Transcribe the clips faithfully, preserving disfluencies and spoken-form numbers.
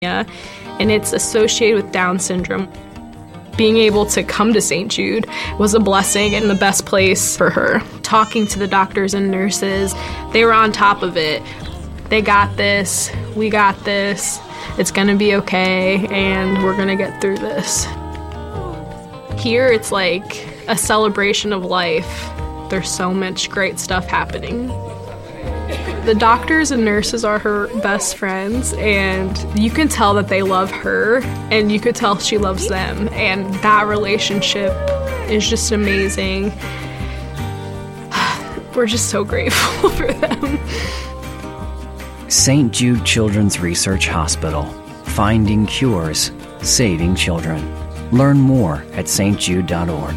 and it's associated with Down syndrome. Being able to come to Saint Jude was a blessing and the best place for her. Talking to the doctors and nurses, they were on top of it. They got this, we got this, it's gonna be okay, and we're gonna get through this. Here it's like a celebration of life. There's so much great stuff happening. The doctors and nurses are her best friends, and you can tell that they love her, and you could tell she loves them, and that relationship is just amazing. We're just so grateful for them. Saint Jude Children's Research Hospital. Finding cures, saving children. Learn more at s t jude dot org.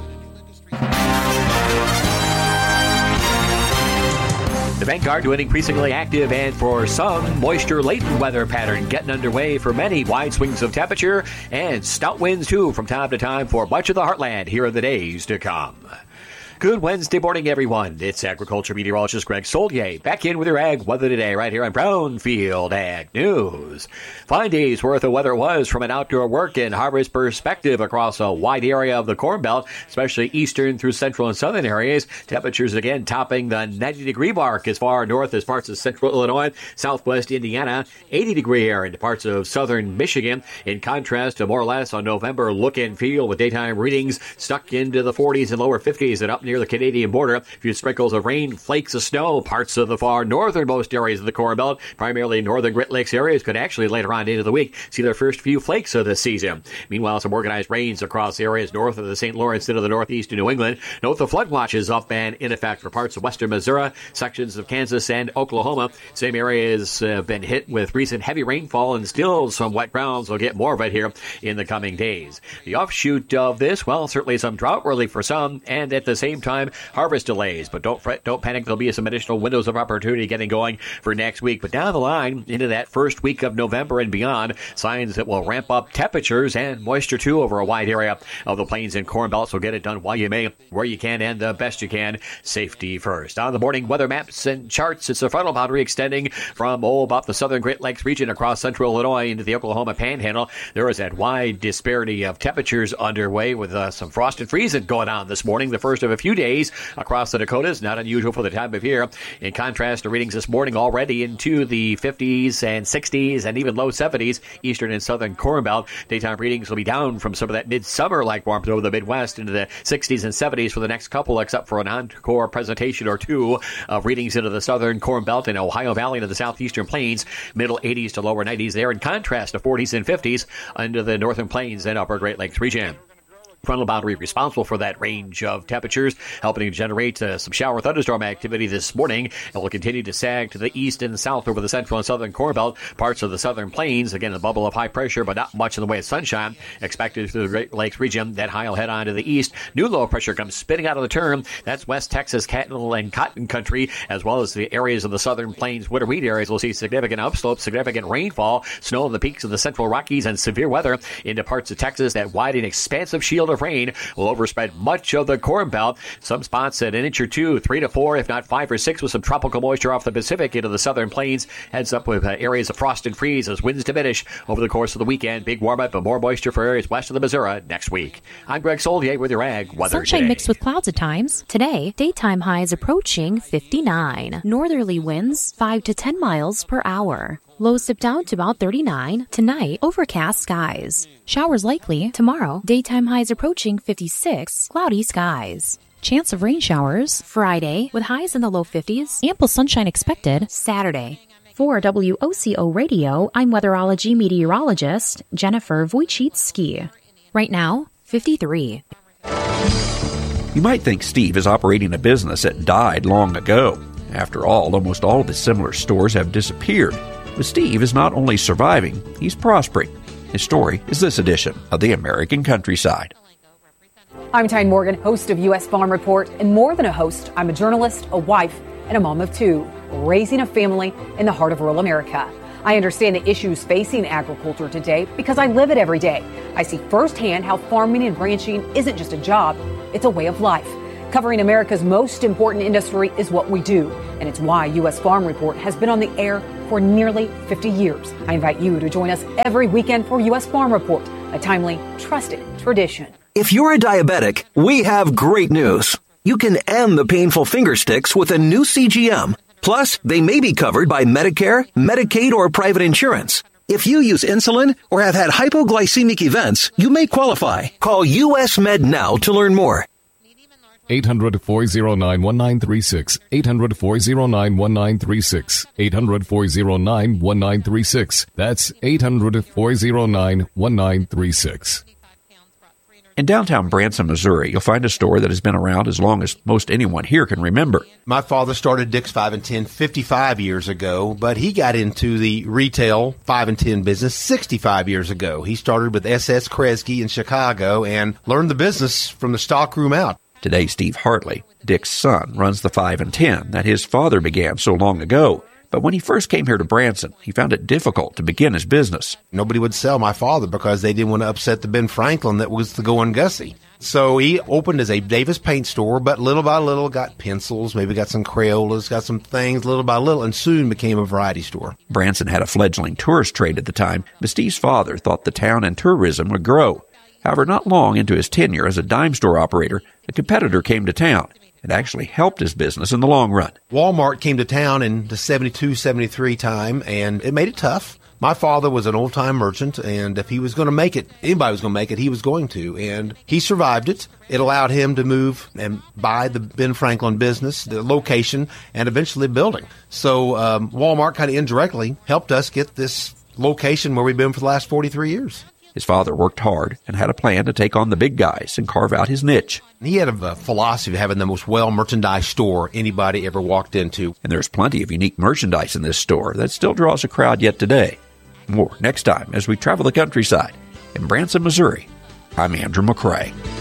The Vanguard doing increasingly active and for some moisture-laden weather pattern getting underway for many. Wide swings of temperature and stout winds, too, from time to time for much of the heartland here in the days to come. Good Wednesday morning, everyone. It's agriculture meteorologist Greg Solier back in with your ag weather today right here on Brownfield Ag News. Five days worth of weather was from an outdoor work and harvest perspective across a wide area of the Corn Belt, especially eastern through central and southern areas. Temperatures again topping the ninety degree mark as far north as parts of central Illinois, southwest Indiana, eighty degree air into parts of southern Michigan. In contrast to more or less on November look and feel with daytime readings stuck into the forties and lower fifties and up near the Canadian border. A few sprinkles of rain, flakes of snow. Parts of the far northernmost areas of the Corn Belt, primarily northern Great Lakes areas, could actually later on into the week see their first few flakes of the season. Meanwhile, some organized rains across areas north of the Saint Lawrence into the northeast of New England. Note the flood watch is up and in effect for parts of western Missouri, sections of Kansas and Oklahoma. Same areas have been hit with recent heavy rainfall and still some wet grounds. We'll get more of it here in the coming days. The offshoot of this, well, certainly some drought relief for some, and at the same time, harvest delays. But don't fret, don't panic. There'll be some additional windows of opportunity getting going for next week. But down the line, into that first week of November and beyond, signs that will ramp up temperatures and moisture, too, over a wide area of the plains and Corn Belt. So get it done while you may, where you can, and the best you can. Safety first. On the morning weather maps and charts, it's a frontal boundary extending from, oh, about the southern Great Lakes region across central Illinois into the Oklahoma Panhandle. There is that wide disparity of temperatures underway with uh, some frost and freezing going on this morning, the first of a few days across the Dakotas. Not unusual for the time of year. In contrast to readings this morning already into the fifties and sixties and even low seventies, eastern and southern Corn Belt. Daytime readings will be down from some of that midsummer-like warmth over the Midwest into the sixties and seventies for the next couple, except for an encore presentation or two of readings into the southern Corn Belt and Ohio Valley into the southeastern plains. Middle eighties to lower nineties there, in contrast to forties and fifties into the northern plains and upper Great Lakes region. Frontal boundary responsible for that range of temperatures, helping to generate uh, some shower thunderstorm activity this morning, and will continue to sag to the east and south over the central and southern Corn Belt, parts of the southern plains. Again, a bubble of high pressure, but not much in the way of sunshine expected through the Great Lakes region. That high will head on to the east. New low pressure comes spinning out of the turn. That's West Texas cattle and cotton country, as well as the areas of the southern plains winter wheat areas. We'll see significant upslopes, significant rainfall, snow on the peaks of the central Rockies, and severe weather into parts of Texas. That wide and expansive shield of rain will overspread much of the Corn Belt. Some spots at an inch or two, three to four, if not five or six, with some tropical moisture off the Pacific into the southern plains. Heads up with uh, areas of frost and freeze as winds diminish over the course of the weekend. Big warm up, but more moisture for areas west of the Missouri next week. I'm Greg Solier with your ag weather Sunshine today. Mixed with clouds at times. Today, daytime highs approaching fifty-nine. Northerly winds five to ten miles per hour. Lows dip down to about thirty-nine. Tonight, overcast skies. Showers likely. Tomorrow, daytime highs approaching fifty-six. Cloudy skies. Chance of rain showers. Friday, with highs in the low fifties. Ample sunshine expected. Saturday. For W O C O Radio, I'm weatherology meteorologist Jennifer Wojcicki. Right now, fifty-three. You might think Steve is operating a business that died long ago. After all, almost all of his similar stores have disappeared. But Steve is not only surviving, he's prospering. His story is this edition of The American Countryside. I'm Tyne Morgan, host of U S Farm Report, and more than a host, I'm a journalist, a wife, and a mom of two, raising a family in the heart of rural America. I understand the issues facing agriculture today because I live it every day. I see firsthand how farming and ranching isn't just a job, it's a way of life. Covering America's most important industry is what we do, and it's why U S Farm Report has been on the air for nearly fifty years. I invite you to join us every weekend for U S Farm Report, a timely, trusted tradition. If you're a diabetic, we have great news. You can end the painful finger sticks with a new C G M. Plus, they may be covered by Medicare, Medicaid, or private insurance. If you use insulin or have had hypoglycemic events, you may qualify. Call U S Med now to learn more. eight hundred, four oh nine, one nine three six. eight hundred, four oh nine, one nine three six. eight hundred, four oh nine, one nine three six. That's eight hundred, four oh nine, one nine three six. In downtown Branson, Missouri, you'll find a store that has been around as long as most anyone here can remember. My father started Dick's five and ten fifty-five years ago, but he got into the retail five and ten business sixty-five years ago. He started with S S. Kresge in Chicago and learned the business from the stockroom out. Today, Steve Hartley, Dick's son, runs the five and ten that his father began so long ago. But when he first came here to Branson, he found it difficult to begin his business. Nobody would sell my father because they didn't want to upset the Ben Franklin that was the going Gussie. So he opened as a Davis paint store, but little by little got pencils, maybe got some Crayolas, got some things little by little, and soon became a variety store. Branson had a fledgling tourist trade at the time, but Steve's father thought the town and tourism would grow. However, not long into his tenure as a dime store operator, a competitor came to town. It actually helped his business in the long run. Walmart came to town in the seventy-two seventy-three time, and it made it tough. My father was an old-time merchant, and if he was going to make it, anybody was going to make it, he was going to. And he survived it. It allowed him to move and buy the Ben Franklin business, the location, and eventually building. So um, Walmart kind of indirectly helped us get this location where we've been for the last forty-three years. His father worked hard and had a plan to take on the big guys and carve out his niche. He had a philosophy of having the most well-merchandised store anybody ever walked into. And there's plenty of unique merchandise in this store that still draws a crowd yet today. More next time as we travel the countryside. In Branson, Missouri, I'm Andrew McCrae.